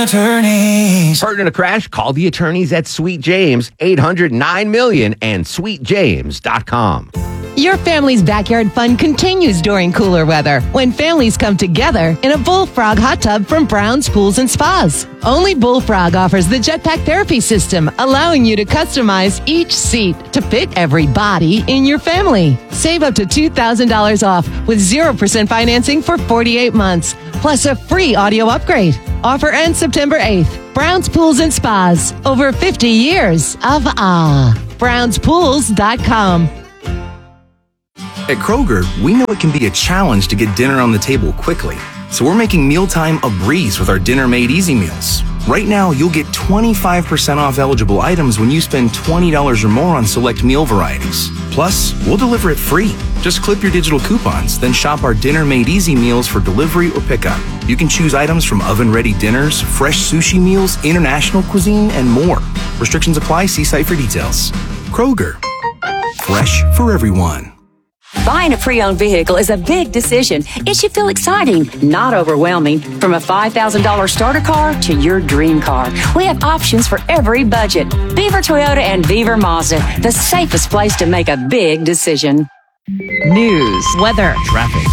Attorneys. Heard in a crash? Call the attorneys at Sweet James, 800-9-MILLION, and sweetjames.com. Your family's backyard fun continues during cooler weather when families come together in a Bullfrog hot tub from Brown's Pools and Spas. Only Bullfrog offers the jetpack therapy system, allowing you to customize each seat to fit every body in your family. Save up to $2,000 off with 0% financing for 48 months, plus a free audio upgrade. Offer ends September 8th. Brown's Pools and Spas. Over 50 years of awe. BrownsPools.com. At Kroger, we know it can be a challenge to get dinner on the table quickly. So we're making mealtime a breeze with our Dinner Made Easy meals. Right now, you'll get 25% off eligible items when you spend $20 or more on select meal varieties. Plus, we'll deliver it free. Just clip your digital coupons, then shop our Dinner Made Easy meals for delivery or pickup. You can choose items from oven-ready dinners, fresh sushi meals, international cuisine, and more. Restrictions apply. See site for details. Kroger. Fresh for everyone. Buying a pre-owned vehicle is a big decision. It should feel exciting, not overwhelming. From a $5,000 starter car to your dream car, we have options for every budget. Beaver Toyota and Beaver Mazda, the safest place to make a big decision. News, weather, Traffic.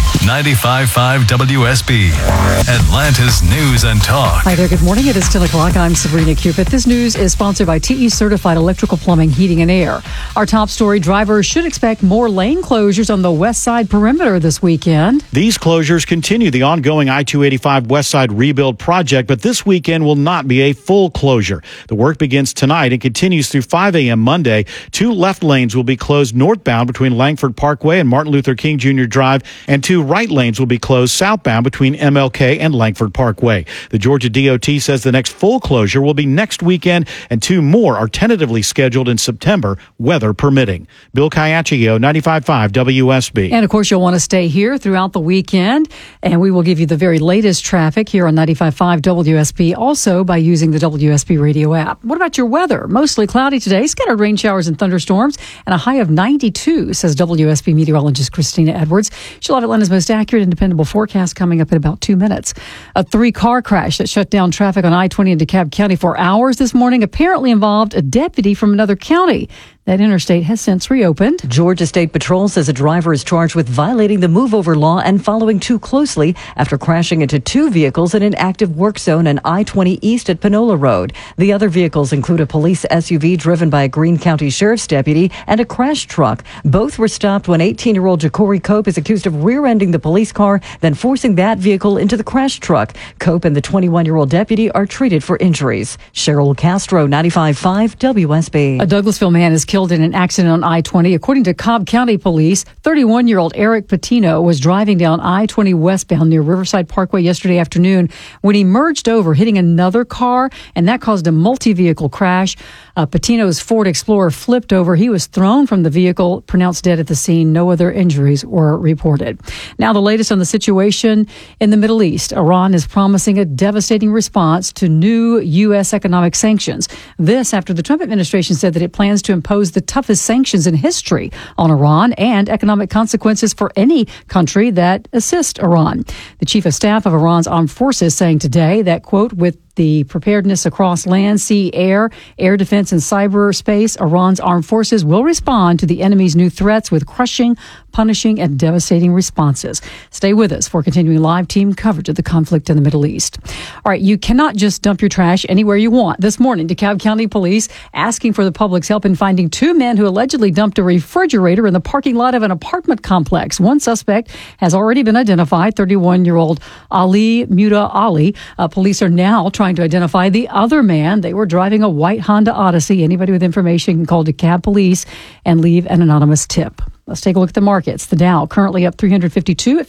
95.5 WSB, Atlanta's News and Talk. Hi there, good morning. It is 10 o'clock. I'm Sabrina Cupid. This news is sponsored by TE Certified Electrical Plumbing, Heating and Air. Our top story, drivers should expect more lane closures on the west side perimeter this weekend. These closures continue the ongoing I-285 West Side rebuild project, but this weekend will not be a full closure. The work begins tonight and continues through 5 a.m. Monday. 2 left lanes will be closed northbound between Langford Parkway and Martin Luther King Jr. Drive, and 2 right lanes will be closed southbound between MLK and Langford Parkway. The Georgia DOT says the next full closure will be next weekend, and 2 more are tentatively scheduled in September, weather permitting. Bill Caiaccio, 95.5 WSB. And of course, you'll want to stay here throughout the weekend, and we will give you the very latest traffic here on 95.5 WSB, also by using the WSB radio app. What about your weather? Mostly cloudy today, scattered rain showers and thunderstorms, and a high of 92, says WSB meteorologist Christina Edwards. She'll have Atlanta's most accurate and dependable forecast coming up in about 2 minutes. A 3-car crash that shut down traffic on I-20 in DeKalb County for hours this morning apparently involved a deputy from another county. That interstate has since reopened. Georgia State Patrol says a driver is charged with violating the move-over law and following too closely after crashing into 2 vehicles in an active work zone on I-20 East at Panola Road. The other vehicles include a police SUV driven by a Greene County Sheriff's deputy and a crash truck. Both were stopped when 18-year-old Ja'Cory Cope is accused of rear-ending the police car, then forcing that vehicle into the crash truck. Cope and the 21-year-old deputy are treated for injuries. Cheryl Castro, 95.5 WSB. A Douglasville man is killed in an accident on I-20. According to Cobb County Police, 31-year-old Eric Patino was driving down I-20 westbound near Riverside Parkway yesterday afternoon when he merged over, hitting another car, and that caused a multi-vehicle crash. Patino's Ford Explorer flipped over. He was thrown from the vehicle, pronounced dead at the scene. No other injuries were reported. Now, the latest on the situation in the Middle East. Iran is promising a devastating response to new U.S. economic sanctions. This after the Trump administration said that it plans to impose the toughest sanctions in history on Iran and economic consequences for any country that assists Iran. The chief of staff of Iran's armed forces saying today that, quote, with the preparedness across land, sea, air defense, and cyberspace, Iran's armed forces will respond to the enemy's new threats with crushing, punishing, and devastating responses. Stay with us for continuing live team coverage of the conflict in the Middle East. All right, you cannot just dump your trash anywhere you want. This morning, DeKalb County Police asking for the public's help in finding 2 men who allegedly dumped a refrigerator in the parking lot of an apartment complex. One suspect has already been identified, 31-year-old Ali Muda Ali. Police are now trying to identify the other man. They were driving a white Honda Odyssey. Anybody with information can call DeKalb Police and leave an anonymous tip. Let's take a look at the markets. The Dow currently up 352 at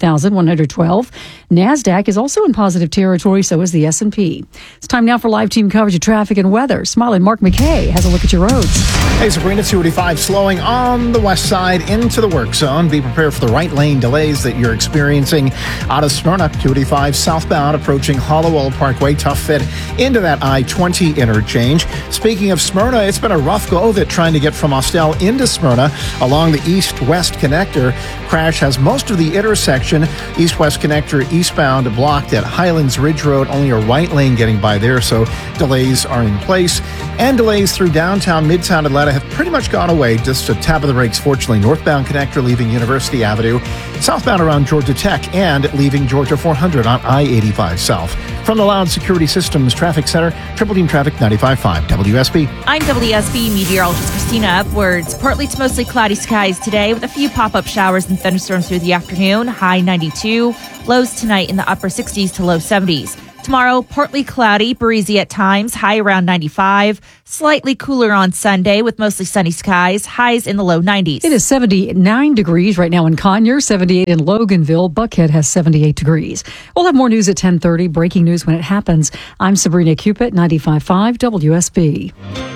53,112. NASDAQ is also in positive territory, so is the S&P. It's time now for live team coverage of traffic and weather. Smiling Mark McKay has a look at your roads. Hey, Sabrina, 285 slowing on the west side into the work zone. Be prepared for the right lane delays that you're experiencing out of Smyrna. 285 southbound approaching Hollowell Parkway. Tough fit into that I-20 interchange. Speaking of Smyrna, it's been a rough go of it trying to get from Austell into Smyrna along the east-west connector. Crash has most of the intersection. East-west connector eastbound blocked at Highlands Ridge Road. Only a right lane getting by there, so delays are in place. And delays through downtown, midtown Atlanta have pretty much gone away. Just a tap of the brakes, fortunately. Northbound connector leaving University Avenue, southbound around Georgia Tech, and leaving Georgia 400 on I-85 South. From the Loud Security Systems Traffic Center, Triple Team Traffic 95.5 WSB. I'm WSB meteorologist Christina Upwards. Partly to mostly cloudy skies today with a few pop-up showers and thunderstorms through the afternoon. High 92. Lows tonight in the upper 60s to low 70s. Tomorrow, partly cloudy, breezy at times, high around 95. Slightly cooler on Sunday with mostly sunny skies, highs in the low 90s. It is 79 degrees right now in Conyers, 78 in Loganville. Buckhead has 78 degrees. We'll have more news at 10:30, breaking news when it happens. I'm Sabrina Cupid, 95.5 WSB.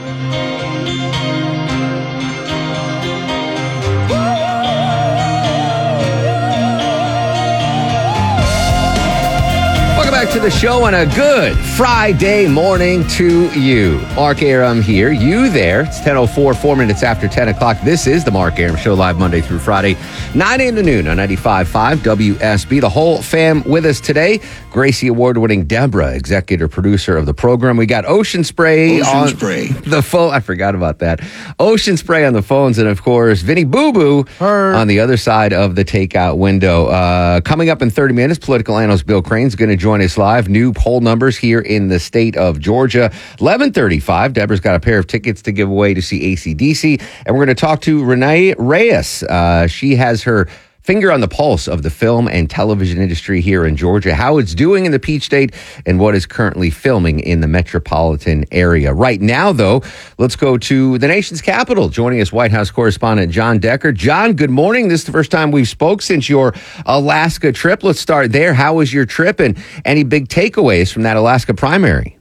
Back to the show on a good Friday morning to you. Mark Aram here, you there. It's 10:04, 4 minutes after 10 o'clock. This is the Mark Aram Show, live Monday through Friday, 9 a.m. to noon on 95.5 WSB. The whole fam with us today. Gracie Award-winning Deborah, executive producer of the program. We got Ocean Spray on the phone. I forgot about that. Ocean Spray on the phones, and of course, Vinny Boo Boo on the other side of the takeout window. Coming up in 30 minutes, political analyst Bill Crane's going to join us live. New poll numbers here in the state of Georgia. 11:35. Deborah's got a pair of tickets to give away to see AC/DC, and we're going to talk to Renee Reyes. She has her finger on the pulse of the film and television industry here in Georgia, how it's doing in the Peach State, and what is currently filming in the metropolitan area. Right now, though, let's go to the nation's capital. Joining us, White House correspondent John Decker. John, good morning. This is the first time we've spoke since your Alaska trip. Let's start there. How was your trip, and any big takeaways from that Alaska primary?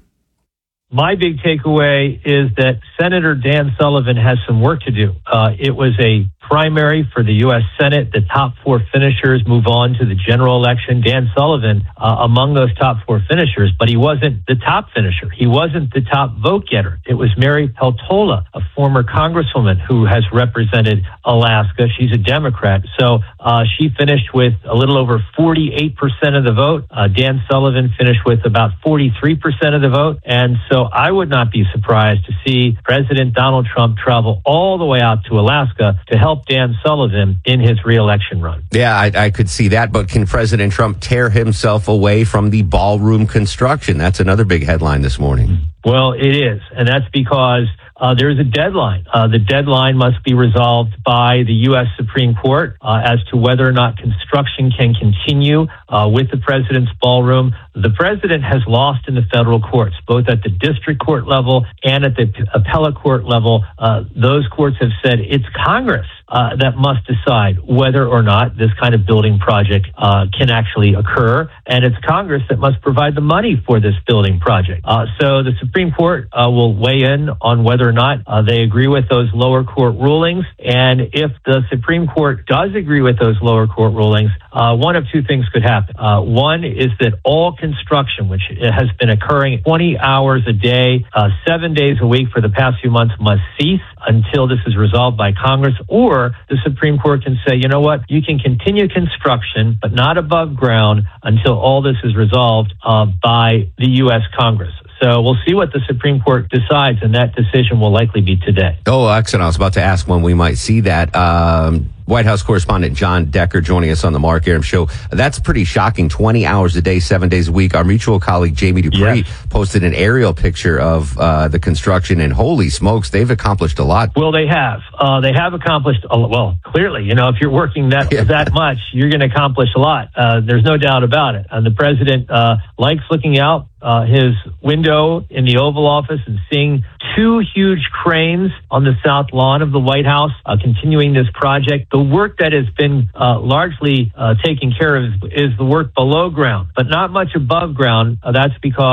My big takeaway is that Senator Dan Sullivan has some work to do. It was a primary for the U.S. Senate. The top four finishers move on to the general election. Dan Sullivan, among those top four finishers, but he wasn't the top finisher. He wasn't the top vote getter. It was Mary Peltola, a former congresswoman who has represented Alaska. She's a Democrat. So she finished with a little over 48% of the vote. Dan Sullivan finished with about 43% of the vote. And so I would not be surprised to see President Donald Trump travel all the way out to Alaska to help Dan Sullivan in his reelection run. Yeah, I could see that, but can President Trump tear himself away from the ballroom construction? That's another big headline this morning. Well, it is, and that's because there's a deadline. The deadline must be resolved by the U.S. Supreme Court as to whether or not construction can continue with the president's ballroom. The president has lost in the federal courts, both at the district court level and at the appellate court level. Those courts have said it's Congress that must decide whether or not this kind of building project can actually occur, and it's Congress that must provide the money for this building project. So the Supreme Court will weigh in on whether or not they agree with those lower court rulings, and if the Supreme Court does agree with those lower court rulings, one of two things could happen. One is that all construction, which has been occurring 20 hours a day, 7 days a week for the past few months, must cease until this is resolved by Congress, or the Supreme Court can say, you know what, you can continue construction, but not above ground until all this is resolved by the U.S. Congress. So we'll see what the Supreme Court decides, and that decision will likely be today. Oh, excellent. I was about to ask when we might see that. White House correspondent John Decker joining us on the Mark Aram Show. That's pretty shocking. 20 hours a day, 7 days a week. Our mutual colleague Jamie Dupree posted an aerial picture of the construction, and holy smokes, they've accomplished a lot. Well, they have. They have accomplished a lot. Well, clearly, if you're working that much, you're going to accomplish a lot. There's no doubt about it. And the president likes looking out his window in the Oval Office and seeing two huge cranes on the south lawn of the White House continuing this project. The work that has been largely taken care of is the work below ground, but not much above ground. That's because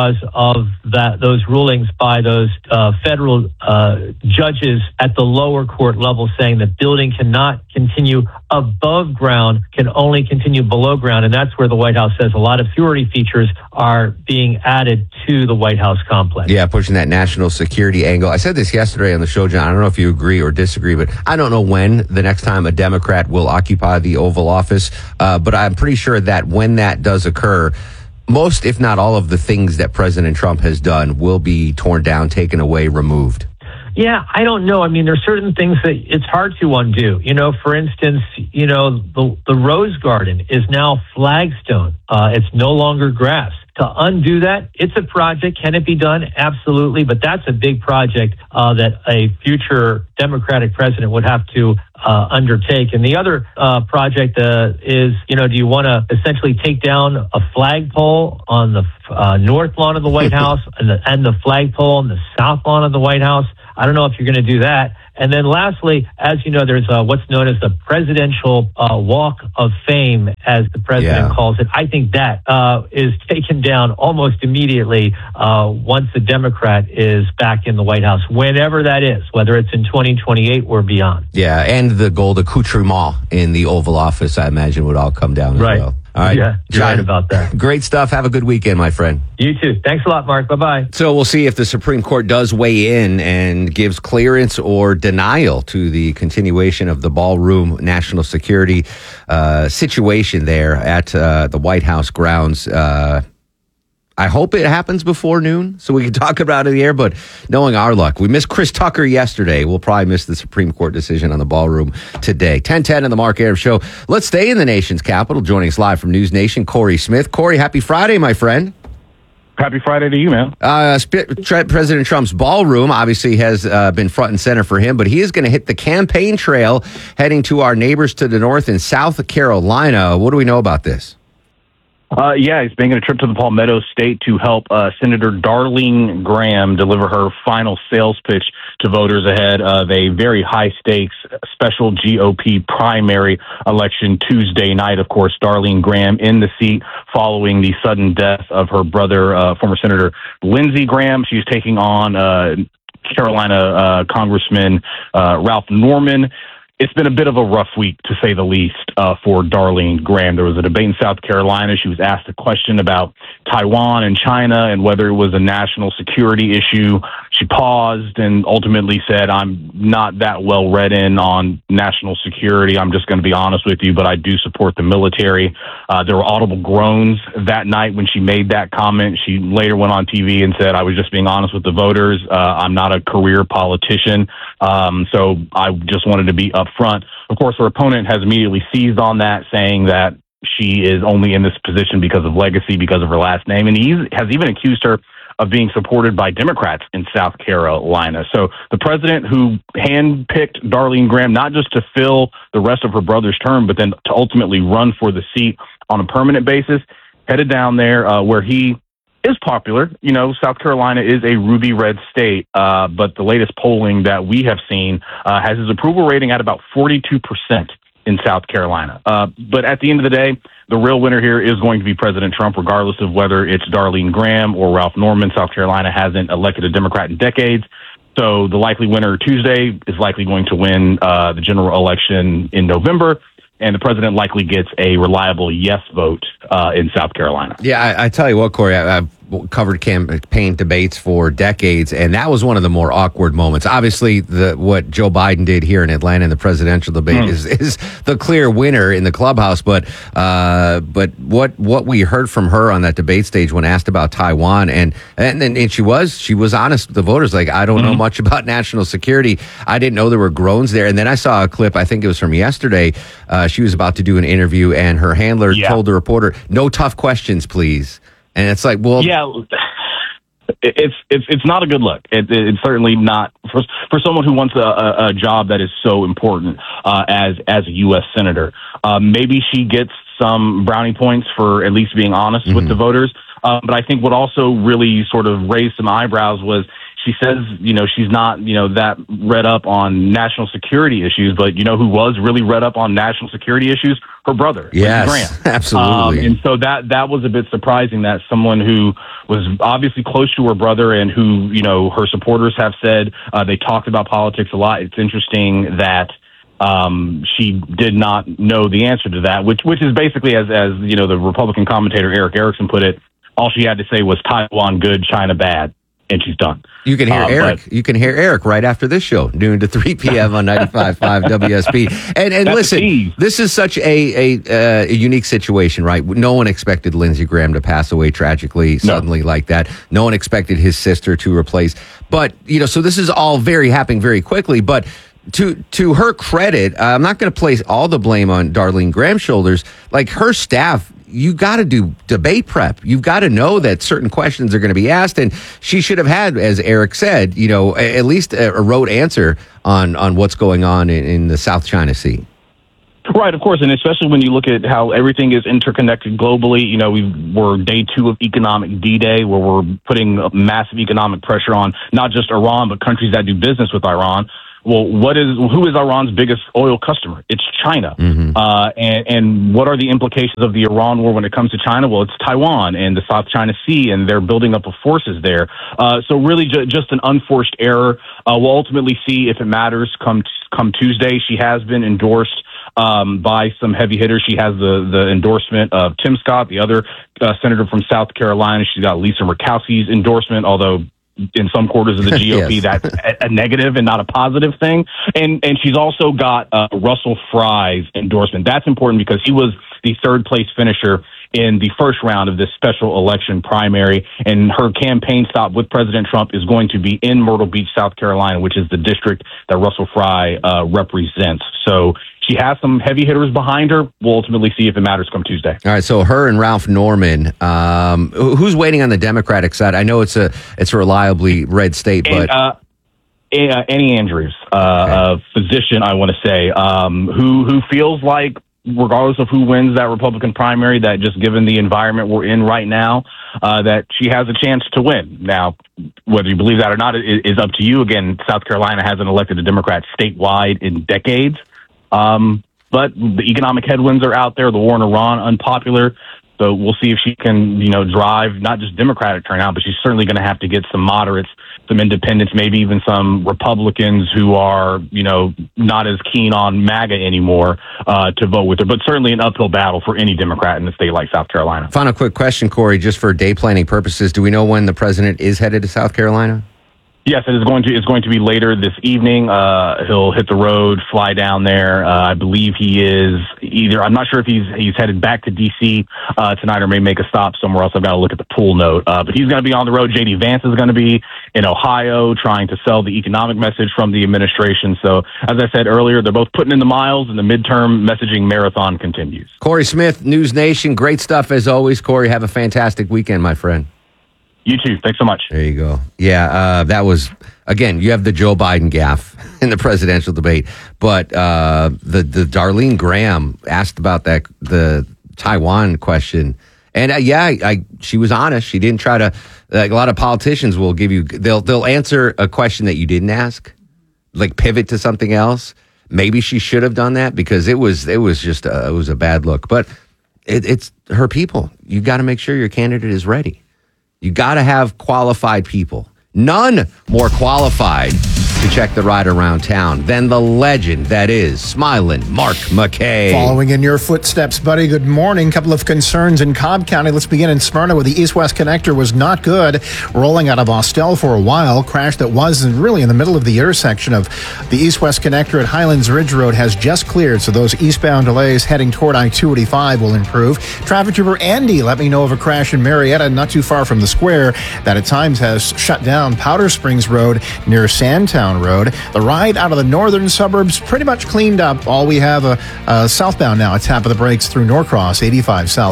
of those rulings by those federal judges at the lower court level, saying the building cannot continue above ground, can only continue below ground. And that's where the White House says a lot of security features are being added to the White House complex. Yeah, pushing that national security angle. I said this yesterday on the show, John. I don't know if you agree or disagree, but I don't know when the next time a Democrat will occupy the Oval Office. But I'm pretty sure that when that does occur, most, if not all, of the things that President Trump has done will be torn down, taken away, removed. Yeah, I don't know. I mean, there's certain things that it's hard to undo. You know, for instance, you know, the Rose Garden is now flagstone. It's no longer grass. To undo that, it's a project. Can it be done? Absolutely. But that's a big project that a future Democratic president would have to undertake. And the other project is, you know, do you want to essentially take down a flagpole on the north lawn of the White House and the flagpole on the south lawn of the White House? I don't know if you're going to do that. And then lastly, as you know, there's what's known as the Presidential Walk of Fame, as the president calls it. I think that is taken down almost immediately once the Democrat is back in the White House, whenever that is, whether it's in 2028 or beyond. Yeah, and the gold accoutrement in the Oval Office, I imagine, would all come down as well. All right. Yeah, you're right about that. Great stuff. Have a good weekend, my friend. You too. Thanks a lot, Mark. Bye-bye. So we'll see if the Supreme Court does weigh in and gives clearance or denial to the continuation of the ballroom national security situation there at the White House grounds. I hope it happens before noon so we can talk about it in the air, but knowing our luck, we missed Chris Tucker yesterday. We'll probably miss the Supreme Court decision on the ballroom today. 1010 on the Mark Arum Show. Let's stay in the nation's capital. Joining us live from News Nation, Corey Smith. Corey, happy Friday, my friend. Happy Friday to you, man. President Trump's ballroom obviously has been front and center for him, but he is going to hit the campaign trail heading to our neighbors to the north in South Carolina. What do we know about this? He's making a trip to the Palmetto State to help Senator Darlene Graham deliver her final sales pitch to voters ahead of a very high-stakes special GOP primary election Tuesday night. Of course, Darlene Graham in the seat following the sudden death of her brother, former Senator Lindsey Graham. She's taking on Carolina Congressman Ralph Norman. It's been a bit of a rough week, to say the least, for Darlene Graham. There was a debate in South Carolina. She was asked a question about Taiwan and China and whether it was a national security issue. She paused and ultimately said, I'm not that well read in on national security. I'm just going to be honest with you, but I do support the military. There were audible groans that night when she made that comment. She later went on TV and said, I was just being honest with the voters. I'm not a career politician. So I just wanted to be upfront. Of course, her opponent has immediately seized on that, saying that she is only in this position because of legacy, because of her last name. And he has even accused her of being supported by Democrats in South Carolina. So the president, who handpicked Darlene Graham, not just to fill the rest of her brother's term, but then to ultimately run for the seat on a permanent basis, headed down there where he is popular. You know, South Carolina is a ruby red state, but the latest polling that we have seen has his approval rating at about 42% in South Carolina. But at the end of the day, the real winner here is going to be President Trump, regardless of whether it's Darlene Graham or Ralph Norman. South Carolina hasn't elected a Democrat in decades. So the likely winner Tuesday is likely going to win the general election in November. And the president likely gets a reliable yes vote in South Carolina. Yeah, I tell you what, Corey, I've covered campaign debates for decades, and that was one of the more awkward moments. Obviously, what Joe Biden did here in Atlanta in the presidential debate is the clear winner in the clubhouse. But what we heard from her on that debate stage when asked about Taiwan, and she was honest with the voters, like, I don't know much about national security. I didn't know there were groans there. And then I saw a clip, I think it was from yesterday. She was about to do an interview, and her handler told the reporter, "No tough questions, please." And it's like, well, yeah, it's not a good look. It's certainly not for someone who wants a job that is so important as a U.S. senator. Maybe she gets some brownie points for at least being honest with the voters. But I think what also really sort of raised some eyebrows was She says, she's not, that read up on national security issues, but who was really read up on national security issues? Her brother, yes, Lindsey Graham. Absolutely. And so that was a bit surprising that someone who was obviously close to her brother and who, her supporters have said they talked about politics a lot. It's interesting that she did not know the answer to that, which is basically, as the Republican commentator Eric Erickson put it, all she had to say was Taiwan good, China bad. And she's done. You can hear Eric. You can hear Eric right after this show, noon to 3 p.m. on 95.5 WSB. And listen, this is such a unique situation, right? No one expected Lindsey Graham to pass away tragically suddenly like that. No one expected his sister to replace. But so this is all happening very quickly. But to her credit, I'm not going to place all the blame on Darlene Graham's shoulders. Like her staff, you got to do debate prep. You've got to know that certain questions are going to be asked, and she should have had, as Eric said, at least a rote answer on what's going on in the South China Sea. Right, of course, and especially when you look at how everything is interconnected globally. We're day 2 of economic D-Day, where we're putting massive economic pressure on not just Iran, but countries that do business with Iran. Well, who is Iran's biggest oil customer? It's China. Mm-hmm. And what are the implications of the Iran war when it comes to China? Well, it's Taiwan and the South China Sea, and they're building up of forces there. So really just an unforced error. We'll ultimately see if it matters come Tuesday. She has been endorsed by some heavy hitters. She has the endorsement of Tim Scott, the other senator from South Carolina. She's got Lisa Murkowski's endorsement, although in some quarters of the GOP, yes, that's a negative and not a positive thing. And she's also got Russell Fry's endorsement. That's important because he was the third place finisher in the first round of this special election primary. And her campaign stop with President Trump is going to be in Myrtle Beach, South Carolina, which is the district that Russell Fry represents. So she has some heavy hitters behind her. We'll ultimately see if it matters come Tuesday. All right, so her and Ralph Norman. Who's waiting on the Democratic side? I know it's a reliably red state, but Annie Andrews, a physician, I want to say, who feels like, regardless of who wins that Republican primary, that just given the environment we're in right now, that she has a chance to win. Now, whether you believe that or not is up to you. Again, South Carolina hasn't elected a Democrat statewide in decades. But the economic headwinds are out there. The war in Iran, unpopular. So we'll see if she can, drive not just Democratic turnout, but she's certainly going to have to get some moderates, some independents, maybe even some Republicans who are, not as keen on MAGA anymore to vote with her. But certainly an uphill battle for any Democrat in a state like South Carolina. Final quick question, Corey, just for day planning purposes. Do we know when the president is headed to South Carolina? Yes, it's going to be later this evening. He'll hit the road, fly down there. I believe he is I'm not sure if he's headed back to D.C. Tonight or may make a stop somewhere else. I've got to look at the pool note. But he's going to be on the road. J.D. Vance is going to be in Ohio trying to sell the economic message from the administration. So, as I said earlier, they're both putting in the miles, and the midterm messaging marathon continues. Corey Smith, News Nation. Great stuff as always. Corey, have a fantastic weekend, my friend. You too. Thanks so much. There you go. Yeah, that was, again, you have the Joe Biden gaffe in the presidential debate, but the Darlene Graham asked about the Taiwan question, and she was honest. She didn't try to. Like a lot of politicians will give you, they'll answer a question that you didn't ask, like pivot to something else. Maybe she should have done that because it was just it was a bad look. But it's her people. You got to make sure your candidate is ready. You got to have qualified people. None more qualified to check the ride around town than the legend that is Smiling Mark McKay. Following in your footsteps, buddy, good morning. Couple of concerns in Cobb County. Let's begin in Smyrna, where the east-west connector was not good. Rolling out of Austell for a while. Crash that was really in the middle of the intersection of the east-west connector at Highlands Ridge Road has just cleared, so those eastbound delays heading toward I-285 will improve. Traffic trooper Andy let me know of a crash in Marietta, not too far from the square, that at times has shut down Powder Springs Road near Sandtown Road. The ride out of the northern suburbs pretty much cleaned up. All we have southbound now, a tap of the brakes through Norcross, 85 south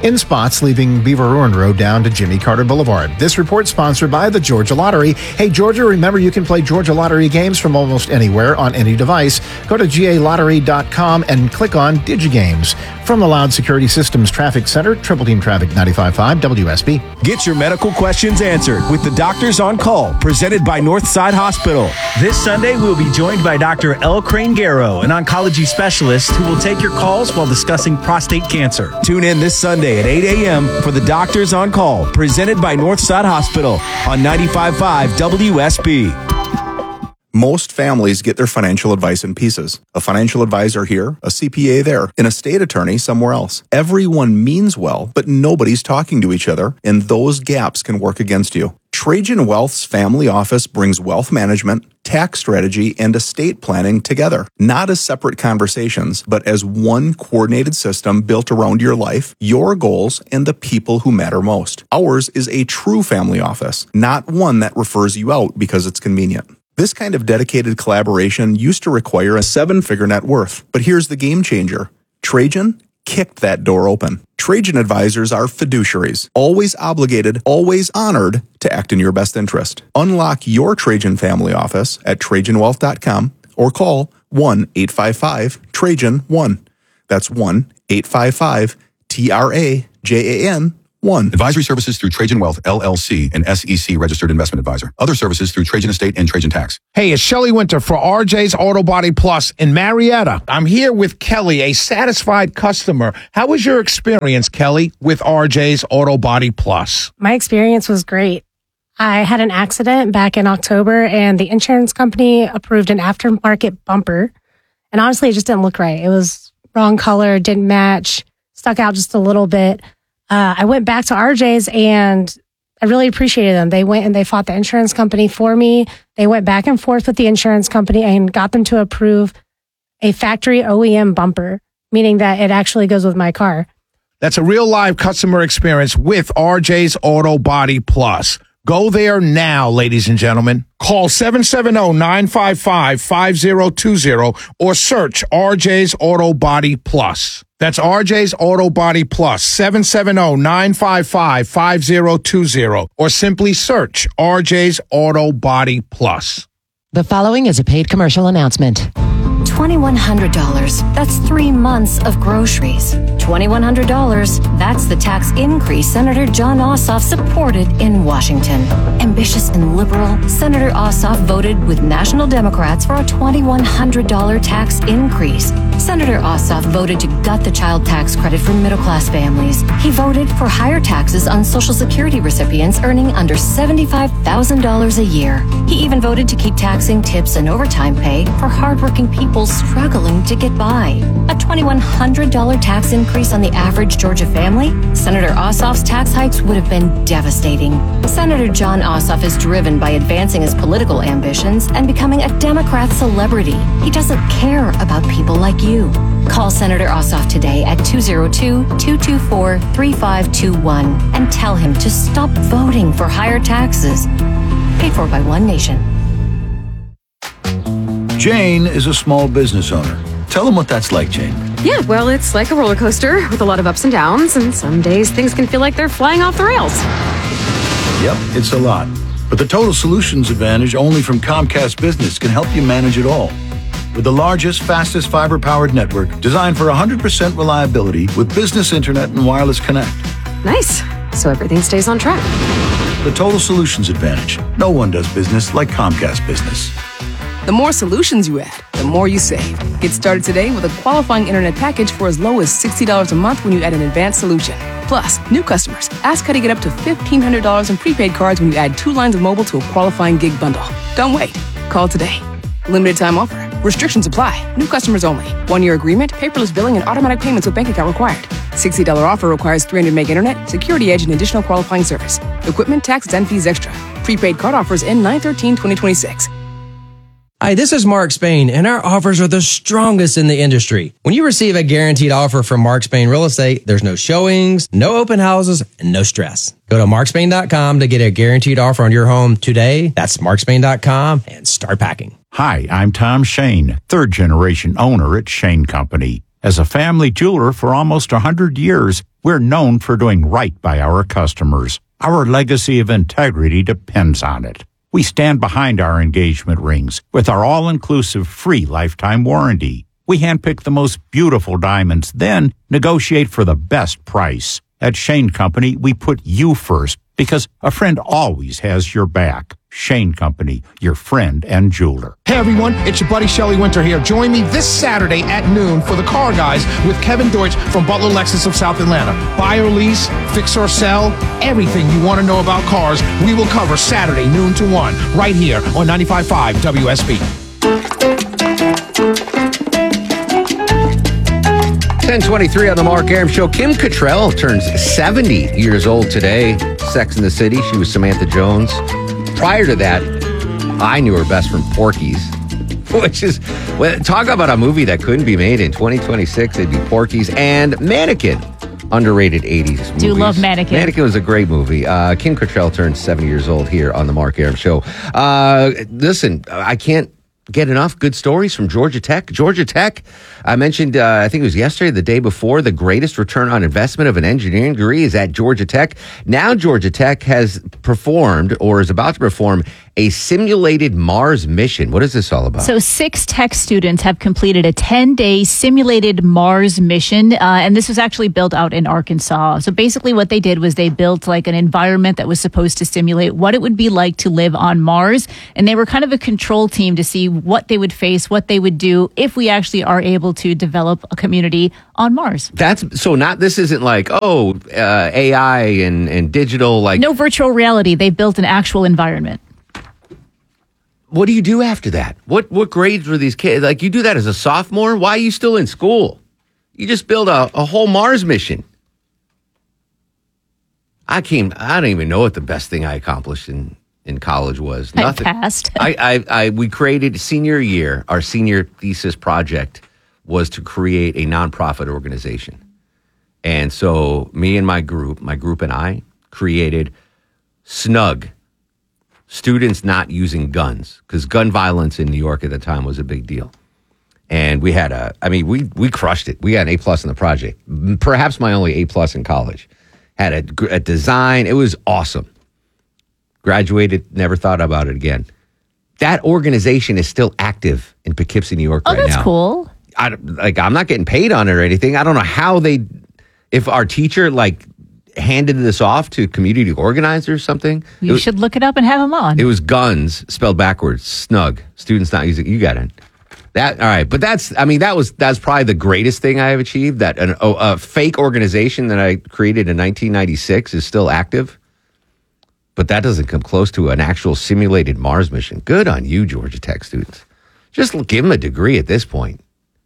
in spots leaving Beaver Ruin Road down to Jimmy Carter Boulevard. This report sponsored by the Georgia Lottery. Hey, Georgia, remember you can play Georgia Lottery games from almost anywhere on any device. Go to galottery.com and click on DigiGames. From the Loud Security Systems Traffic Center, Triple Team Traffic 95.5 WSB. Get your medical questions answered with the Doctors on Call, presented by Northside Hospital. This Sunday, we'll be joined by Dr. L. Crane-Garrow, an oncology specialist who will take your calls while discussing prostate cancer. Tune in this Sunday at 8 a.m. for the Doctors on Call, presented by Northside Hospital on 95.5 WSB. Most families get their financial advice in pieces. A financial advisor here, a CPA there, an estate attorney somewhere else. Everyone means well, but nobody's talking to each other, and those gaps can work against you. Trajan Wealth's family office brings wealth management, tax strategy, and estate planning together, not as separate conversations, but as one coordinated system built around your life, your goals, and the people who matter most. Ours is a true family office, not one that refers you out because it's convenient. This kind of dedicated collaboration used to require a 7-figure net worth, but here's the game changer. Trajan kicked that door open. Trajan advisors are fiduciaries, always obligated, always honored to act in your best interest. Unlock your Trajan family office at TrajanWealth.com or call 1-855-TRAJAN-1. That's 1-855-TRAJAN-1. Advisory services through Trajan Wealth, LLC, an SEC registered investment advisor. Other services through Trajan Estate and Trajan Tax. Hey, it's Shelley Winter for RJ's Auto Body Plus in Marietta. I'm here with Kelly, a satisfied customer. How was your experience, Kelly, with RJ's Auto Body Plus? My experience was great. I had an accident back in October, and the insurance company approved an aftermarket bumper. And honestly, it just didn't look right. It was wrong color, didn't match, stuck out just a little bit. I went back to RJ's and I really appreciated them. They went and they fought the insurance company for me. They went back and forth with the insurance company and got them to approve a factory OEM bumper, meaning that it actually goes with my car. That's a real live customer experience with RJ's Auto Body Plus. Go there now, ladies and gentlemen. Call 770-955-5020 or search RJ's Auto Body Plus. That's RJ's Auto Body Plus, 770-955-5020 or simply search RJ's Auto Body Plus. The following is a paid commercial announcement. $2,100. That's 3 months of groceries. $2,100. That's the tax increase Senator Jon Ossoff supported in Washington. Ambitious and liberal, Senator Ossoff voted with national Democrats for a $2,100 tax increase. Senator Ossoff voted to gut the child tax credit for middle-class families. He voted for higher taxes on Social Security recipients earning under $75,000 a year. He even voted to keep taxing tips and overtime pay for hardworking people struggling to get by. A $2,100 tax increase on the average Georgia family? Senator Ossoff's tax hikes would have been devastating. Senator Jon Ossoff is driven by advancing his political ambitions and becoming a Democrat celebrity. He doesn't care about people like you. Call Senator Ossoff today at 202-224-3521 and tell him to stop voting for higher taxes. Paid for by One Nation. Jane is a small business owner. Tell them what that's like, Jane. Yeah, well, it's like a roller coaster with a lot of ups and downs, and some days things can feel like they're flying off the rails. Yep, it's a lot. But the Total Solutions Advantage only from Comcast Business can help you manage it all. With the largest, fastest fiber-powered network designed for 100% reliability with business internet and wireless connect. Nice. So everything stays on track. The Total Solutions Advantage. No one does business like Comcast Business. The more solutions you add, the more you save. Get started today with a qualifying internet package for as low as $60 a month when you add an advanced solution. Plus, new customers, ask how to get up to $1,500 in prepaid cards when you add 2 lines of mobile to a qualifying gig bundle. Don't wait. Call today. Limited time offer. Restrictions apply. New customers only. 1-year agreement, paperless billing, and automatic payments with bank account required. $60 offer requires 300 meg internet, security edge, and additional qualifying service. Equipment, taxes, and fees extra. Prepaid card offers end 9/13/2026. Hi, this is Mark Spain, and our offers are the strongest in the industry. When you receive a guaranteed offer from Mark Spain Real Estate, there's no showings, no open houses, and no stress. Go to markspain.com to get a guaranteed offer on your home today. That's markspain.com and start packing. Hi, I'm Tom Shane, third-generation owner at Shane Company. As a family jeweler for almost 100 years, we're known for doing right by our customers. Our legacy of integrity depends on it. We stand behind our engagement rings with our all-inclusive free lifetime warranty. We handpick the most beautiful diamonds, then negotiate for the best price. At Shane Company, we put you first because a friend always has your back. Shane Company, your friend and jeweler. Hey everyone, it's your buddy Shelly Winter here. Join me this Saturday at noon for the Car Guys with Kevin Deutsch from Butler Lexus of South Atlanta. Buy or lease, fix or sell, everything you want to know about cars, we will cover Saturday noon to 1 right here on 95.5 WSB. 10:23 on the Mark Arum Show. Kim Cattrall turns 70 years old today. Sex and the City. She was Samantha Jones. Prior to that, I knew her best from Porky's, which is, well, talk about a movie that couldn't be made in 2026. It'd be Porky's and Mannequin. Underrated 80s movies. Do love Mannequin. Mannequin was a great movie. Kim Cattrall turned 70 years old here on the Mark Arum Show. Listen, I can't get enough good stories from Georgia Tech. Georgia Tech, I mentioned, I think it was yesterday, the day before, the greatest return on investment of an engineering degree is at Georgia Tech. Now Georgia Tech has performed, or is about to perform, a simulated Mars mission. What is this all about? So 6 tech students have completed a 10-day simulated Mars mission, and this was actually built out in Arkansas. So basically what they did was they built like an environment that was supposed to simulate what it would be like to live on Mars, and they were kind of a control team to see what they would face, what they would do if we actually are able to develop a community on Mars. That's so not, this isn't like, AI and digital, like. No virtual reality. They built an actual environment. What do you do after that? What grades were these kids? Like, you do that as a sophomore? Why are you still in school? You just build a whole Mars mission. I don't even know what the best thing I accomplished in college was. Nothing. I passed. We created senior year. Our senior thesis project was to create a nonprofit organization. And so me and my group and I created SNUG, Students Not Using Guns, because gun violence in New York at the time was a big deal. And we had we crushed it. We got an A+ in the project. Perhaps my only A+ in college. Had a design. It was awesome. Graduated, never thought about it again. That organization is still active in Poughkeepsie, New York right now. Oh, that's cool. I'm not getting paid on it or anything. I don't know how if our teacher handed this off to community organizers or something. You should look it up and have them on. It was guns spelled backwards. SNUG. Students Not Using. You got it. All right. But that's probably the greatest thing I have achieved. That a fake organization that I created in 1996 is still active. But that doesn't come close to an actual simulated Mars mission. Good on you, Georgia Tech students. Just give them a degree at this point.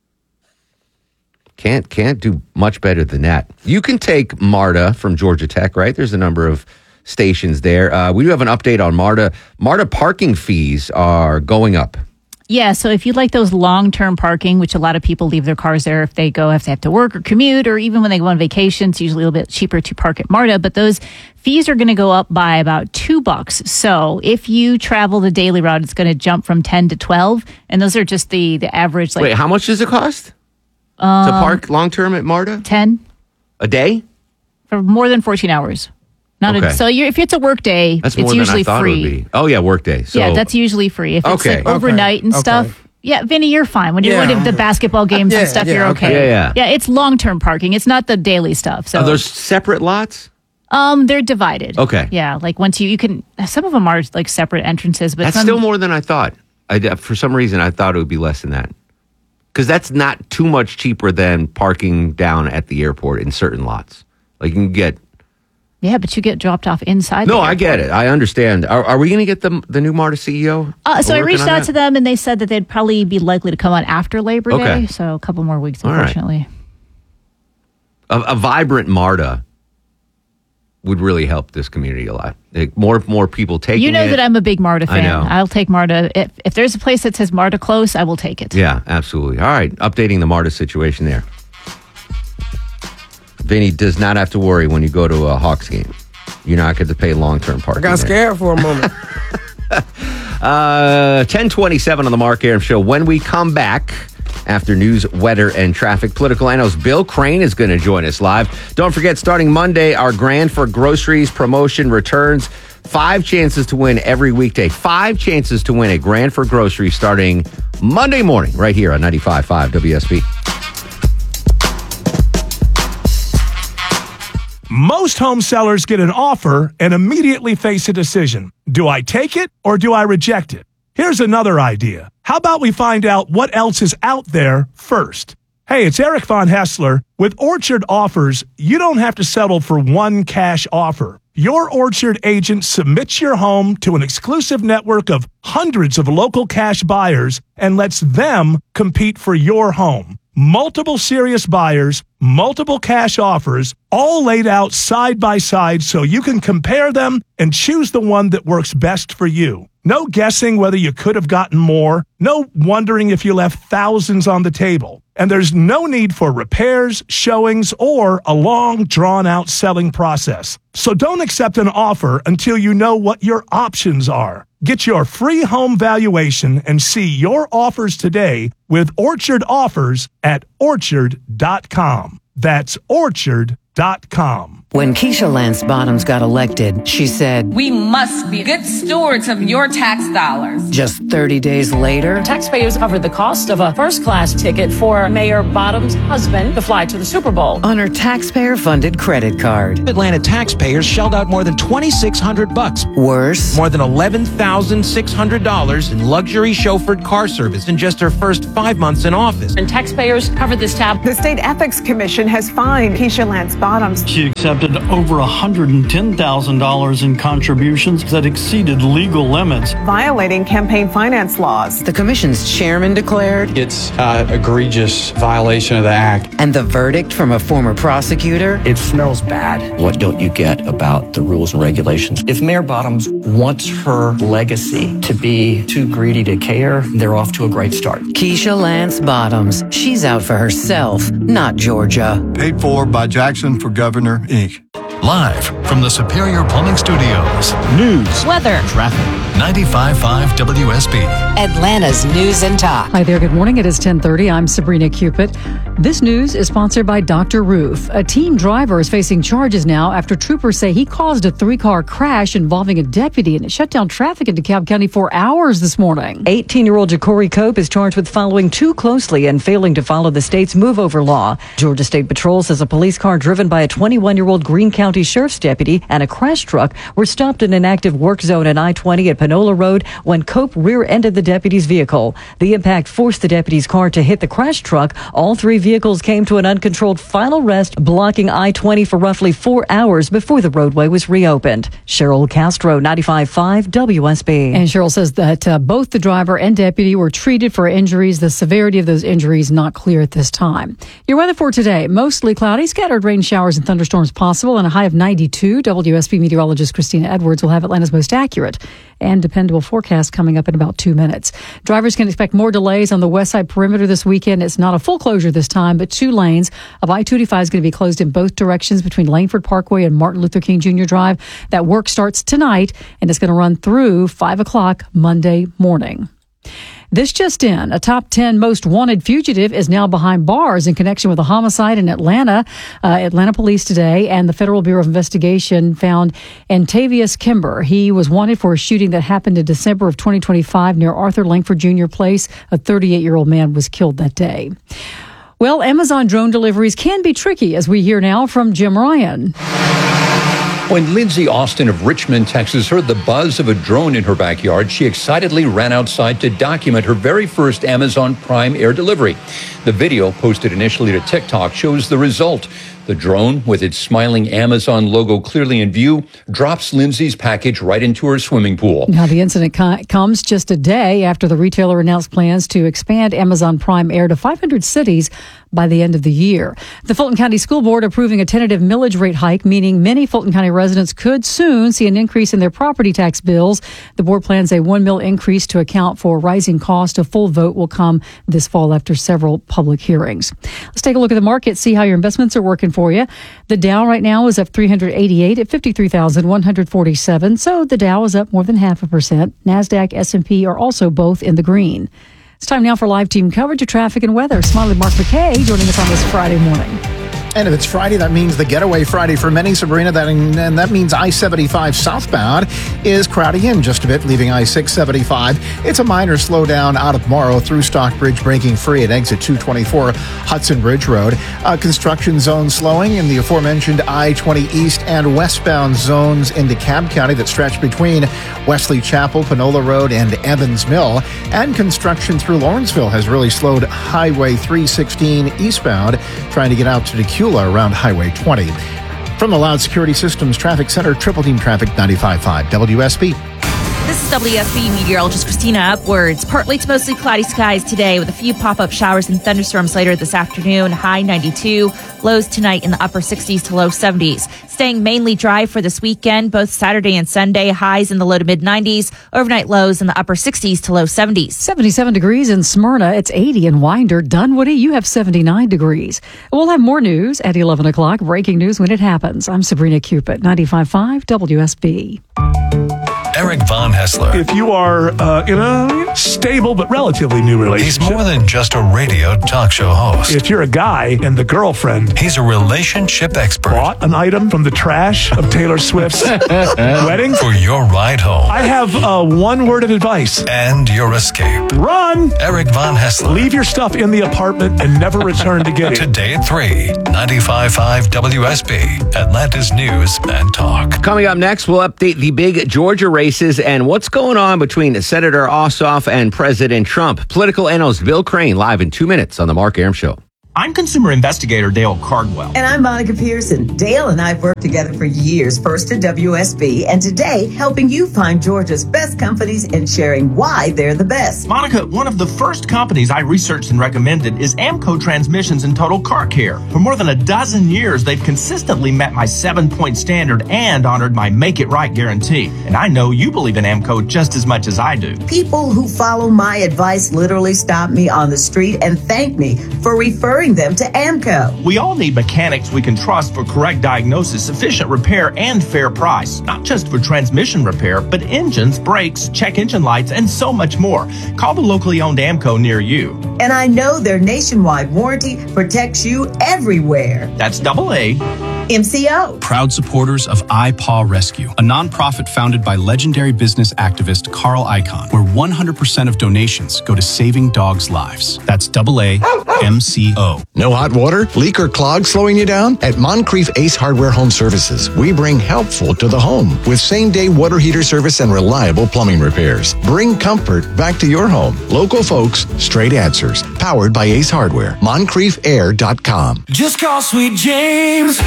Can't do much better than that. You can take MARTA from Georgia Tech, right? There's a number of stations there. We do have an update on MARTA. MARTA parking fees are going up. Yeah, so if you like those long-term parking, which a lot of people leave their cars there if they have to work or commute, or even when they go on vacation, it's usually a little bit cheaper to park at MARTA, but those fees are going to go up by about $2. So if you travel the daily route, it's going to jump from 10 to 12, and those are just the average. Wait, how much does it cost to park long-term at MARTA? 10 a day for more than 14 hours. If it's a work day, that's it's more usually than I thought free. It would be. Oh yeah, work day. So, yeah, that's usually free. If it's overnight and stuff. Yeah, Vinny, you're fine. When you're going to the basketball games and stuff, you're okay. Yeah, it's long-term parking. It's not the daily stuff. So are those separate lots? They're divided. Okay. Yeah, like once you can, some of them are like separate entrances, but that's still more than I thought. For some reason, I thought it would be less than that. Because that's not too much cheaper than parking down at the airport in certain lots. Like you can get. Yeah, but you get dropped off inside. No, I get it. I understand. Are we going to get the new MARTA CEO? So I reached out to them, and they said that they'd probably be likely to come on after Labor Day. So a couple more weeks, unfortunately. Right. A vibrant MARTA would really help this community a lot. More people taking it. You know that I'm a big MARTA fan. I know. I'll take MARTA. If there's a place that says MARTA close, I will take it. Yeah, absolutely. All right, updating the MARTA situation there. Vinny does not have to worry when you go to a Hawks game. You're not going to pay long-term parking. I got scared for a moment. 10:27 on the Mark Arum Show. When we come back, after news, weather, and traffic. Political analyst Bill Crane is going to join us live. Don't forget, starting Monday, our Grand for Groceries promotion returns. 5 chances to win every weekday. 5 chances to win a Grand for Groceries starting Monday morning right here on 95.5 WSB. Most home sellers get an offer and immediately face a decision. Do I take it or do I reject it? Here's another idea. How about we find out what else is out there first? Hey, it's Eric Von Hessler. With Orchard Offers, you don't have to settle for one cash offer. Your Orchard agent submits your home to an exclusive network of hundreds of local cash buyers and lets them compete for your home. Multiple serious buyers, multiple cash offers, all laid out side by side so you can compare them and choose the one that works best for you. No guessing whether you could have gotten more, no wondering if you left thousands on the table. And there's no need for repairs, showings, or a long, drawn-out selling process. So don't accept an offer until you know what your options are. Get your free home valuation and see your offers today with Orchard Offers at Orchard.com. That's Orchard.com. When Keisha Lance Bottoms got elected, she said, "We must be good stewards of your tax dollars." Just 30 days later, taxpayers covered the cost of a first-class ticket for Mayor Bottoms' husband to fly to the Super Bowl on her taxpayer-funded credit card. Atlanta taxpayers shelled out more than $2,600. Worse, more than $11,600 in luxury chauffeured car service in just her first 5 months in office. And taxpayers covered this tab. The State Ethics Commission has fined Keisha Lance Bottoms. She accepted over $110,000 in contributions that exceeded legal limits, violating campaign finance laws. The commission's chairman declared it's an egregious violation of the act. And the verdict from a former prosecutor? It smells bad. What don't you get about the rules and regulations? If Mayor Bottoms wants her legacy to be too greedy to care, they're off to a great start. Keisha Lance Bottoms. She's out for herself, not Georgia. Paid for by Jackson for Governor, Inc. Live from the Superior Plumbing Studios. News, weather, traffic. 95.5 WSB. Atlanta's News and Talk. Hi there. Good morning. It is 10:30. I'm Sabrina Cupid. This news is sponsored by Dr. Roof. A teen driver is facing charges now after troopers say he caused a 3-car crash involving a deputy, and it shut down traffic in DeKalb County for hours this morning. 18-year-old Ja'Cory Cope is charged with following too closely and failing to follow the state's move-over law. Georgia State Patrol says a police car driven by a 21-year-old Greene County Sheriff's deputy and a crash truck were stopped in an active work zone at I-20 at Panola Road when Cope rear-ended the deputy's vehicle. The impact forced the deputy's car to hit the crash truck. All 3 vehicles came to an uncontrolled final rest, blocking I-20 for roughly 4 hours before the roadway was reopened. Cheryl Castro, 95.5 WSB. And Cheryl says that both the driver and deputy were treated for injuries. The severity of those injuries not clear at this time. Your weather for today, mostly cloudy, scattered rain showers and thunderstorms possible, and a high of 92. WSB meteorologist Christina Edwards will have Atlanta's most accurate and dependable forecast coming up in about 2 minutes. Drivers can expect more delays on the west side perimeter this weekend. It's not a full closure this time, but 2 lanes of I-285 is going to be closed in both directions between Langford Parkway and Martin Luther King Jr. Drive. That work starts tonight, and it's going to run through 5 o'clock Monday morning. This just in, a top 10 most wanted fugitive is now behind bars in connection with a homicide in Atlanta. Atlanta police today and the Federal Bureau of Investigation found Antavius Kimber. He was wanted for a shooting that happened in December of 2025 near Arthur Langford Jr. Place. A 38-year-old man was killed that day. Well, Amazon drone deliveries can be tricky, as we hear now from Jim Ryan. When Lindsay Austin of Richmond, Texas, heard the buzz of a drone in her backyard, she excitedly ran outside to document her very first Amazon Prime air delivery. The video, posted initially to TikTok, shows the result. The drone, with its smiling Amazon logo clearly in view, drops Lindsay's package right into her swimming pool. Now, the incident comes just a day after the retailer announced plans to expand Amazon Prime Air to 500 cities by the end of the year. The Fulton County School Board approving a tentative millage rate hike, meaning many Fulton County residents could soon see an increase in their property tax bills. The board plans a $1 million increase to account for rising cost. A full vote will come this fall after several public hearings. Let's take a look at the market, see how your investments are working for you. The Dow right now is up 388 at 53,147. So the Dow is up more than 0.5%. NASDAQ, S&P are also both in the green. It's time now for live team coverage of traffic and weather. Smiley Mark McKay joining us on this Friday morning. And if it's Friday, that means the getaway Friday for many, Sabrina. And that means I-75 southbound is crowding in just a bit, leaving I-675. It's a minor slowdown out of Morrow through Stockbridge, breaking free at exit 224 Hudson Bridge Road. Construction zone slowing in the aforementioned I-20 east and westbound zones into Cobb County that stretch between Wesley Chapel, Panola Road, and Evans Mill. And construction through Lawrenceville has really slowed Highway 316 eastbound, trying to get out to Decula around Highway 20. From the Loud Security Systems Traffic Center, Triple Team Traffic 95.5 WSB. This is WSB meteorologist Christina Upwards. Partly to mostly cloudy skies today with a few pop-up showers and thunderstorms later this afternoon. High 92. Lows tonight in the upper 60s to low 70s. Staying mainly dry for this weekend, both Saturday and Sunday. Highs in the low to mid 90s. Overnight lows in the upper 60s to low 70s. 77 degrees in Smyrna. It's 80 in Winder. Dunwoody, you have 79 degrees. We'll have more news at 11 o'clock. Breaking news when it happens. I'm Sabrina Cupid, 95.5 WSB. Eric Von Hessler. If you are in a stable but relatively new relationship. He's more than just a radio talk show host. If you're a guy and the girlfriend. He's a relationship expert. Bought an item from the trash of Taylor Swift's wedding. For your ride home. I have one word of advice. And your escape. Run! Eric Von Hessler. Leave your stuff in the apartment and never return to get it. Today at 3, 95.5 WSB, Atlanta's News and Talk. Coming up next, we'll update the big Georgia races and what's going on between Senator Ossoff and President Trump. Political analyst Bill Crane live in 2 minutes on The Mark Arum Show. I'm consumer investigator Dale Cardwell. And I'm Monica Pearson. Dale and I have worked together for years, first at WSB, and today helping you find Georgia's best companies and sharing why they're the best. Monica, one of the first companies I researched and recommended is Amco Transmissions and Total Car Care. For more than a dozen years, they've consistently met my 7-point standard and honored my Make It Right guarantee. And I know you believe in Amco just as much as I do. People who follow my advice literally stop me on the street and thank me for referring them to Amco. We all need mechanics we can trust for correct diagnosis, efficient repair, and fair price. Not just for transmission repair, but engines, brakes, check engine lights, and so much more. Call the locally owned Amco near you. And I know their nationwide warranty protects you everywhere. That's AA. MCO. Proud supporters of iPaw Rescue, a nonprofit founded by legendary business activist Carl Icahn, where 100% of donations go to saving dogs' lives. That's AA MCO. No hot water, leak, or clog slowing you down? At Moncrief Ace Hardware Home Services, we bring helpful to the home with same-day water heater service and reliable plumbing repairs. Bring comfort back to your home. Local folks, straight answers. Powered by Ace Hardware. MoncriefAir.com. Just call Sweet James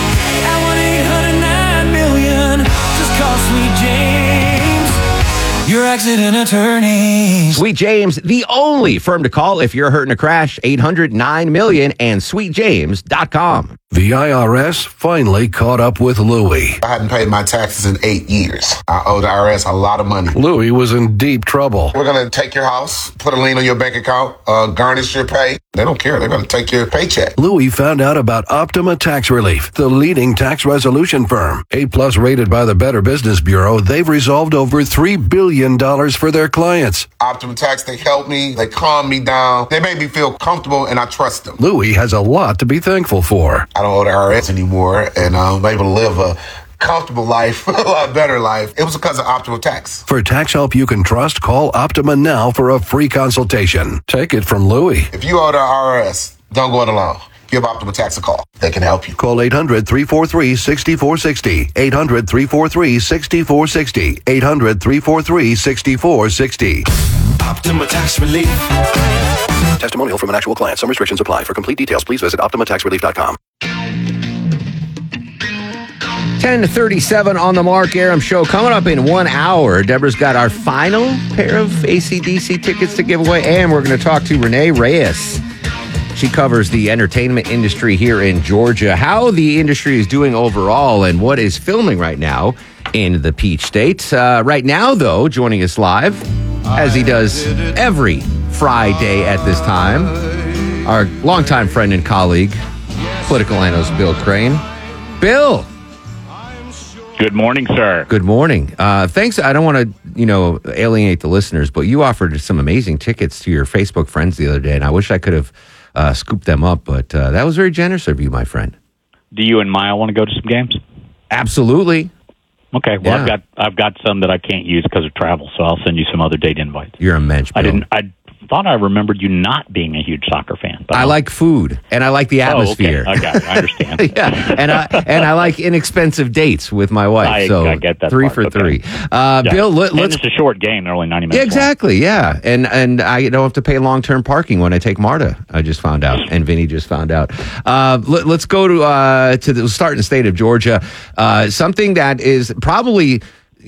at 1-800-9-million. Just call Sweet James, your accident attorney. Sweet James, the only firm to call if you're hurt in a crash. 800-9-million and sweetjames.com. The IRS finally caught up with Louie. I hadn't paid my taxes in 8 years. I owe the IRS a lot of money. Louie was in deep trouble. We're going to take your house, put a lien on your bank account, garnish your pay. They don't care. They're going to take your paycheck. Louie found out about Optima Tax Relief, the leading tax resolution firm. A+ rated by the Better Business Bureau, they've resolved over $3 billion for their clients. Optima Tax, they help me. They calm me down. They make me feel comfortable, and I trust them. Louie has a lot to be thankful for. I don't owe the IRS anymore, and I'm able to live a comfortable life, a lot better life. It was because of Optima Tax. For tax help you can trust, call Optima now for a free consultation. Take it from Louie. If you owe the IRS, don't go it alone. Give Optima Tax a call. They can help you. Call 800-343-6460. 800-343-6460. 800-343-6460. Optima Tax Relief. Testimonial from an actual client. Some restrictions apply. For complete details, please visit OptimaTaxRelief.com. 10:37 on the Mark Arum Show. Coming up in 1 hour, Deborah's got our final pair of AC/DC tickets to give away, and we're going to talk to Renee Reyes. She covers the entertainment industry here in Georgia, how the industry is doing overall, and what is filming right now in the Peach State. Right now, though, joining us live, as he does every Friday at this time, our longtime friend and colleague, political analyst Bill Crane. Bill! Good morning, sir. Good morning. Thanks. I don't want to, alienate the listeners, but you offered some amazing tickets to your Facebook friends the other day, and I wish I could have scooped them up, but that was very generous of you, my friend. Do you and Maya want to go to some games? Absolutely. Okay. Well, yeah. I've got some that I can't use because of travel, so I'll send you some other date invites. You're a mensch, Bill. I thought I remembered you not being a huge soccer fan. But I like food and I like the atmosphere. Oh, okay. I understand. Yeah, and I like inexpensive dates with my wife. I get that. 3 for 3. Yeah. Bill, let's. It's a short game. They're only 90 minutes. Exactly. Yeah, and I don't have to pay long-term parking when I take Marta. I just found out, and Vinny just found out. Let's go to the start in the state of Georgia. Something that is probably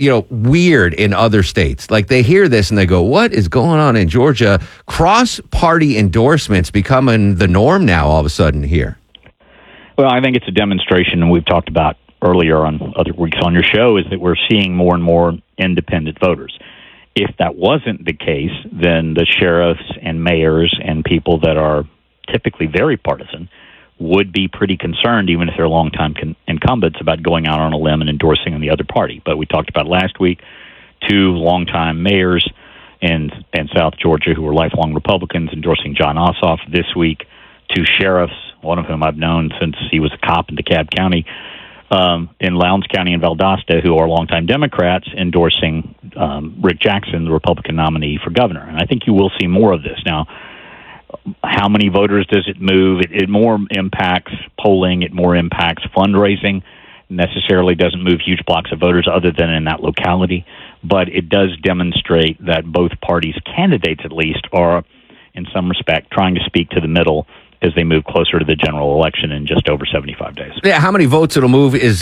weird in other states. Like they hear this and they go, what is going on in Georgia? Cross-party endorsements becoming the norm now all of a sudden here. Well, I think it's a demonstration, and we've talked about earlier on other weeks on your show, is that we're seeing more and more independent voters. If that wasn't the case, then the sheriffs and mayors and people that are typically very partisan would be pretty concerned, even if they're longtime incumbents, about going out on a limb and endorsing the other party. But we talked about last week 2 longtime mayors in South Georgia who were lifelong Republicans endorsing Jon Ossoff. This week, 2 sheriffs, one of whom I've known since he was a cop in DeKalb County, in Lowndes County and Valdosta, who are longtime Democrats, endorsing Rick Jackson, the Republican nominee for governor. And I think you will see more of this. Now, how many voters does it move? It more impacts polling. It more impacts fundraising. Necessarily doesn't move huge blocks of voters other than in that locality. But it does demonstrate that both parties' candidates, at least, are, in some respect, trying to speak to the middle as they move closer to the general election in just over 75 days. Yeah, how many votes it'll move is,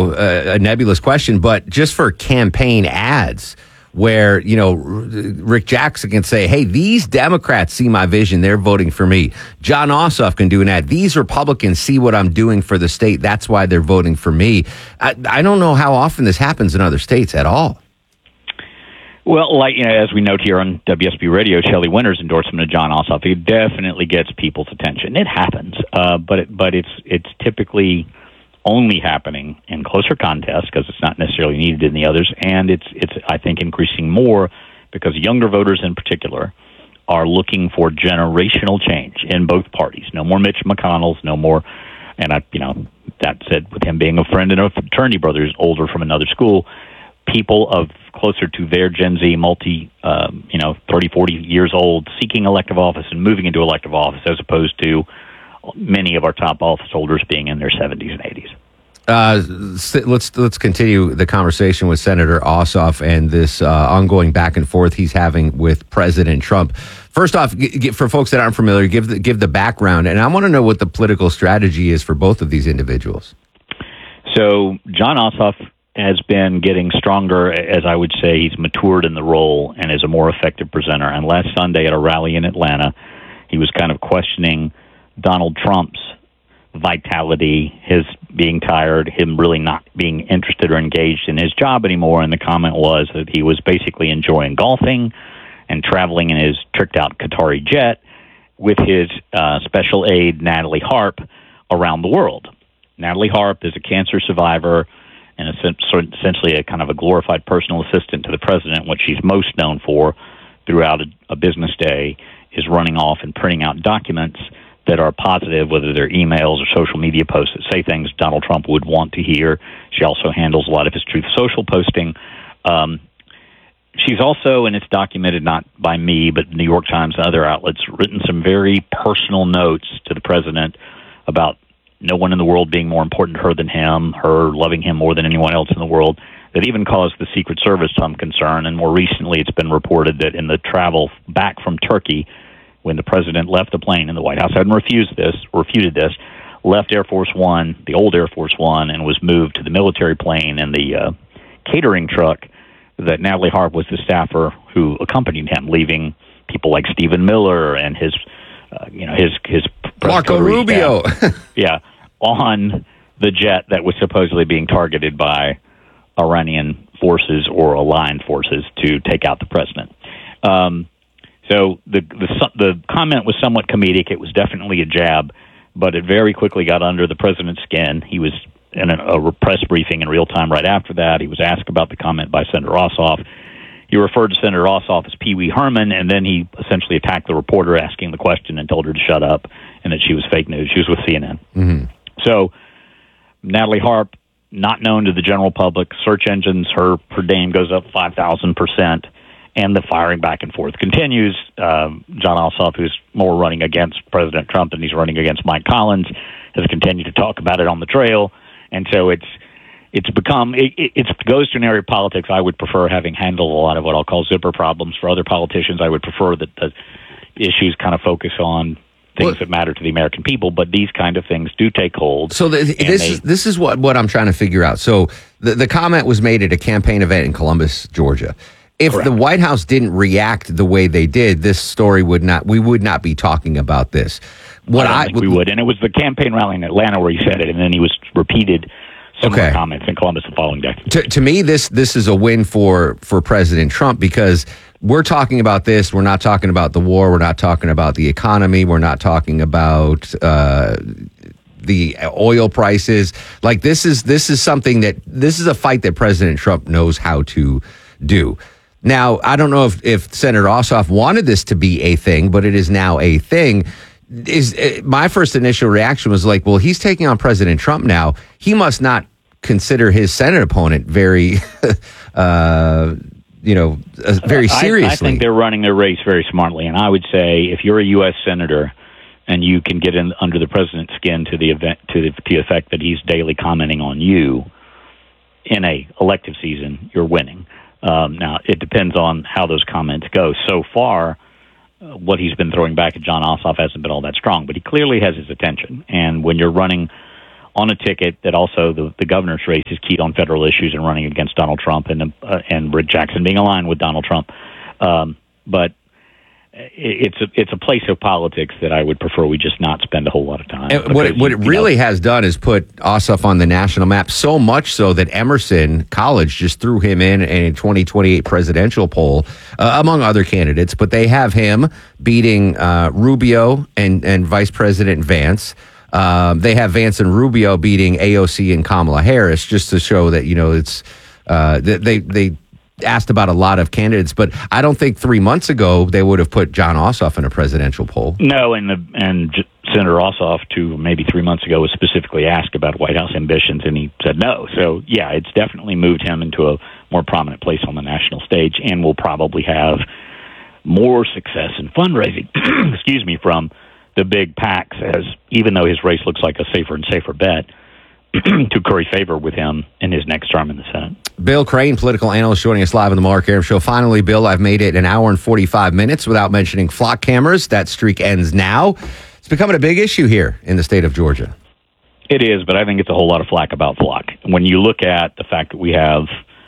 a nebulous question. But just for campaign ads, where, Rick Jackson can say, hey, these Democrats see my vision. They're voting for me. Jon Ossoff can do an ad. These Republicans see what I'm doing for the state. That's why they're voting for me. I don't know how often this happens in other states at all. Well, as we note here on WSB Radio, Shelley Winter's endorsement of Jon Ossoff, it definitely gets people's attention. It happens, but it's typically only happening in closer contests because it's not necessarily needed in the others, and it's I think increasing more because younger voters in particular are looking for generational change in both parties. No more Mitch McConnell's, no more, and that said, with him being a friend and a fraternity brother who's older from another school, people of closer to their Gen Z, 30, 40 years old, seeking elective office and moving into elective office, as opposed to many of our top office holders being in their 70s and 80s. Let's continue the conversation with Senator Ossoff and this ongoing back and forth he's having with President Trump. First off, for folks that aren't familiar, give the background, and I want to know what the political strategy is for both of these individuals. So Jon Ossoff has been getting stronger, as I would say. He's matured in the role and is a more effective presenter. And last Sunday at a rally in Atlanta, he was kind of questioning Donald Trump's vitality, his being tired, him really not being interested or engaged in his job anymore. And the comment was that he was basically enjoying golfing and traveling in his tricked-out Qatari jet with his special aide, Natalie Harp, around the world. Natalie Harp is a cancer survivor and essentially a kind of a glorified personal assistant to the president. What she's most known for throughout a business day is running off and printing out documents that are positive, whether they're emails or social media posts that say things Donald Trump would want to hear. She also handles a lot of his Truth Social posting. She's also, and it's documented not by me, but the New York Times and other outlets, written some very personal notes to the president about no one in the world being more important to her than him, her loving him more than anyone else in the world, that even caused the Secret Service some concern. And more recently, it's been reported that in the travel back from Turkey, when the president left the plane in the White House, hadn't refuted this, left Air Force One, the old Air Force One, and was moved to the military plane and the catering truck, that Natalie Harp was the staffer who accompanied him, leaving people like Stephen Miller and his Marco Rubio, on the jet that was supposedly being targeted by Iranian forces or aligned forces to take out the president. So the comment was somewhat comedic. It was definitely a jab, but it very quickly got under the president's skin. He was in a press briefing in real time right after that. He was asked about the comment by Senator Ossoff. He referred to Senator Ossoff as Pee Wee Herman, and then he essentially attacked the reporter asking the question and told her to shut up and that she was fake news. She was with CNN. Mm-hmm. So Natalie Harp, not known to the general public, search engines, her name goes up 5,000%, and the firing back and forth continues. John Ossoff, who's more running against President Trump than he's running against Mike Collins, has continued to talk about it on the trail, and so it goes to an area of politics I would prefer, having handled a lot of what I'll call zipper problems for other politicians. I would prefer that the issues kind of focus on things that matter to the American people, but these kind of things do take hold. So this is what I'm trying to figure out. So the comment was made at a campaign event in Columbus, Georgia. If the White House didn't react the way they did, this story we would not be talking about this. We would, and it was the campaign rally in Atlanta where he said it, and then he was repeated similar comments in Columbus the following day. To me, this is a win for President Trump, because we're talking about this. We're not talking about the war. We're not talking about the economy. We're not talking about the oil prices. Like this is a fight that President Trump knows how to do. Now, I don't know if Senator Ossoff wanted this to be a thing, but it is now a thing. My first initial reaction was like, well, he's taking on President Trump now. He must not consider his Senate opponent very, very seriously. I think they're running their race very smartly, and I would say if you're a U.S. senator and you can get in under the president's skin to the effect that he's daily commenting on you in a elective season, you're winning. Now, it depends on how those comments go. So far, what he's been throwing back at John Ossoff hasn't been all that strong, but he clearly has his attention. And when you're running on a ticket that also the governor's race is keyed on federal issues and running against Donald Trump and Rick Jackson being aligned with Donald Trump, but it's a place of politics that I would prefer we just not spend a whole lot of time. What it really has done is put Ossoff on the national map, so much so that Emerson College just threw him in a 2028 presidential poll, among other candidates. But they have him beating Rubio and Vice President Vance. They have Vance and Rubio beating AOC and Kamala Harris, just to show that, it's they asked about a lot of candidates, but I don't think 3 months ago they would have put John Ossoff in a presidential poll. No, and Senator Ossoff, maybe 3 months ago, was specifically asked about White House ambitions, and he said no. So, yeah, it's definitely moved him into a more prominent place on the national stage, and will probably have more success in fundraising, from the big PACs, as even though his race looks like a safer and safer bet, to curry favor with him in his next term in the Senate. Bill Crane, political analyst, joining us live on the Mark Arum Show. Finally, Bill, I've made it an hour and 45 minutes without mentioning flock cameras. That streak ends now. It's becoming a big issue here in the state of Georgia. It is, but I think it's a whole lot of flack about flock. When you look at the fact that we have